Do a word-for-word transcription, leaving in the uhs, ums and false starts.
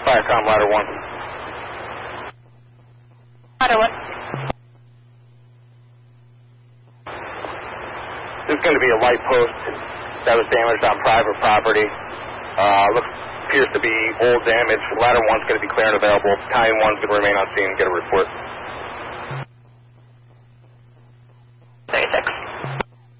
Firecom, ladder one. Ladder one. There's going to be a light post that was damaged on private property. Uh, looks, appears to be old damage. Ladder one's going to be clear and available. Battalion one's going to remain on scene and get a report.